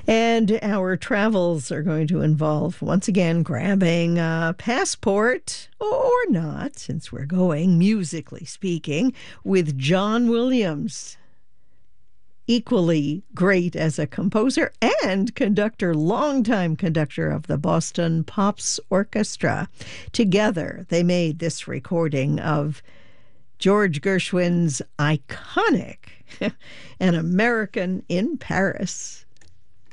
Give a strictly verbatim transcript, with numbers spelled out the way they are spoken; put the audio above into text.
And our travels are going to involve, once again, grabbing a passport, or not, since we're going, musically speaking, with John Williams. Equally great as a composer and conductor, longtime conductor of the Boston Pops Orchestra. Together, they made this recording of George Gershwin's iconic An American in Paris.